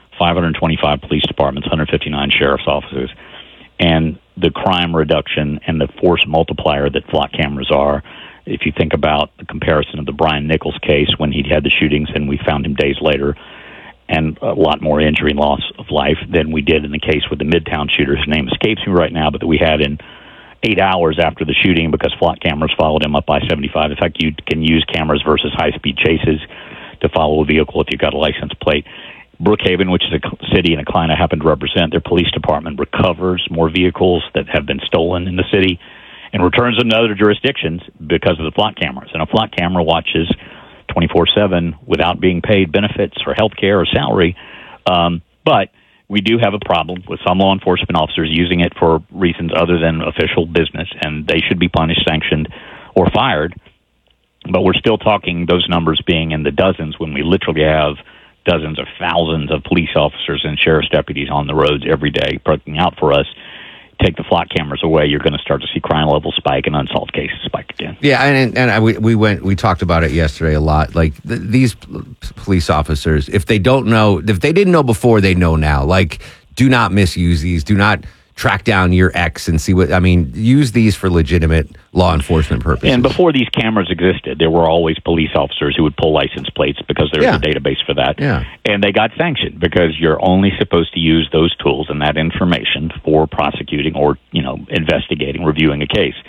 525 police departments, 159 sheriff's offices, and the crime reduction and the force multiplier that flock cameras are, if you think about the comparison of the Brian Nichols case when he had the shootings and we found him days later, and a lot more injury and loss of life than we did in the case with the Midtown shooter. His name escapes me right now, but that we had in 8 hours after the shooting because flock cameras followed him up I-75. In fact, you can use cameras versus high-speed chases to follow a vehicle if you've got a license plate. Brookhaven, which is a city and a client I happen to represent, their police department recovers more vehicles that have been stolen in the city and returns them to other jurisdictions because of the flock cameras. And a flock camera watches 24/7 without being paid benefits or health care or salary. But we do have a problem with some law enforcement officers using it for reasons other than official business, and they should be punished, sanctioned, or fired. But we're still talking those numbers being in the dozens when we literally have dozens or thousands of police officers and sheriff's deputies on the roads every day looking out for us. Take the flock cameras away, you're going to start to see crime levels spike and unsolved cases spike again. Yeah, and we talked about it yesterday a lot. Like these police officers, if they didn't know before, they know now. Like, do not misuse these. Do not track down your ex and see use these for legitimate law enforcement purposes. And before these cameras existed, there were always police officers who would pull license plates because there's a database for that. Yeah. And they got sanctioned because you're only supposed to use those tools and that information for prosecuting or, investigating, reviewing a case.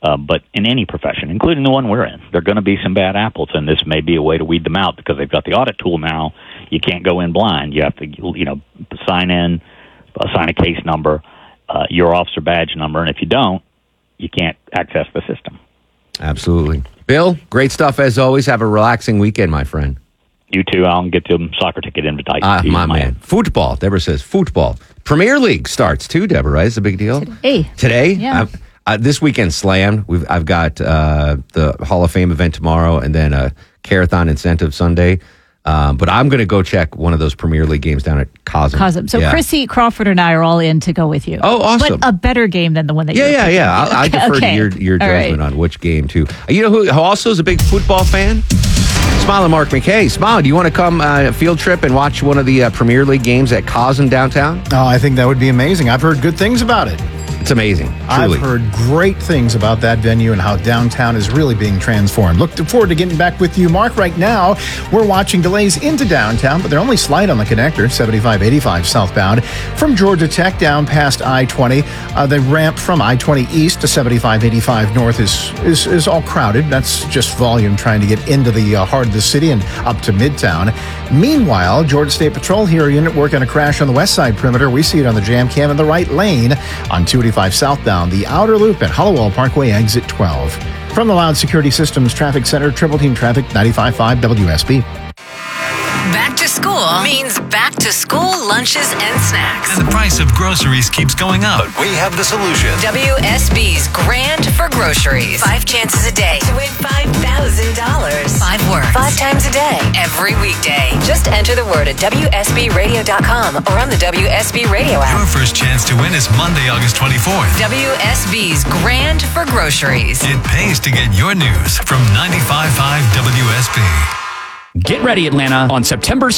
But in any profession, including the one we're in, there are going to be some bad apples, and this may be a way to weed them out because they've got the audit tool now. You can't go in blind. You have to, sign a case number, your officer badge number, and if you don't, you can't access the system. Absolutely. Bill, great stuff as always. Have a relaxing weekend, my friend. You too. I'll get to soccer ticket invitations. My man. Football. Deborah says football. Premier League starts too, Deborah, right? It's a big deal. Today? Yeah. This weekend slammed. I've got the Hall of Fame event tomorrow and then a Carathon incentive Sunday. But I'm going to go check one of those Premier League games down at Cosm. So Chrissy, Crawford, and I are all in to go with you. Oh, awesome. But a better game than the one that you Yeah. I defer to your judgment on which game, too. You know who also is a big football fan? Smile and Mark McKay. Smile, do you want to come field trip and watch one of the Premier League games at Cosm downtown? Oh, I think that would be amazing. I've heard good things about it. It's amazing, truly. I've heard great things about that venue and how downtown is really being transformed. Look forward to getting back with you, Mark. Right now, we're watching delays into downtown, but they're only slight on the connector, 7585 southbound. From Georgia Tech down past I-20, the ramp from I-20 east to 7585 north is all crowded. That's just volume trying to get into the heart of the city and up to Midtown. Meanwhile, Georgia State Patrol Hero Unit working a crash on the west side perimeter. We see it on the jam cam in the right lane on 285 southbound, the outer loop at Hollowell Parkway, exit 12. From the Loud Security Systems Traffic Center, Triple Team Traffic, 95.5 WSB. Back to school means back to school lunches and snacks. And the price of groceries keeps going up. But we have the solution. WSB's Grand for Groceries. 5 chances a day to win $5,000. 5 words. 5 times a day. Every weekday. Just enter the word at WSBradio.com or on the WSB Radio app. Your first chance to win is Monday, August 24th. WSB's Grand for Groceries. It pays to get your news from 95.5 WSB. Get ready, Atlanta, on September